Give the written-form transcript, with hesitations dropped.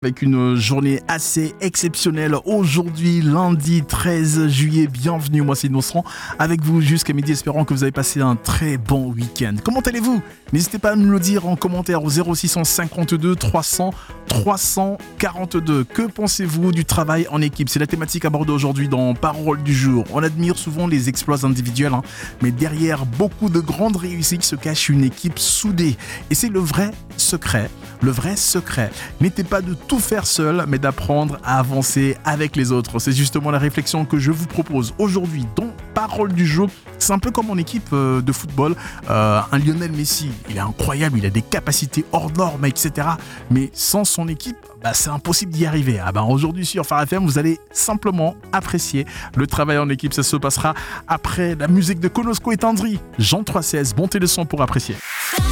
Avec une journée assez exceptionnelle aujourd'hui, lundi 13 juillet. Bienvenue, moi c'est Innocent, avec vous jusqu'à midi, espérant que vous avez passé un très bon week-end. Comment allez-vous ? N'hésitez pas à nous le dire en commentaire au 0652 300 342. Que pensez-vous du travail en équipe ? C'est la thématique abordée aujourd'hui dans Parole du jour. On admire souvent les exploits individuels, mais derrière beaucoup de grandes réussites se cache une équipe soudée. Et c'est le vrai secret. Le vrai secret n'était pas de tout faire seul, mais d'apprendre à avancer avec les autres. C'est justement la réflexion que je vous propose aujourd'hui dans Parole du jour. C'est un peu comme en équipe de football. Un Lionel Messi, il est incroyable, il a des capacités hors normes, etc. Mais sans son équipe, c'est impossible d'y arriver. Aujourd'hui sur Phare FM, vous allez simplement apprécier le travail en équipe. Ça se passera après la musique de Konosko et Tindri. Jean 316, montez le son pour apprécier.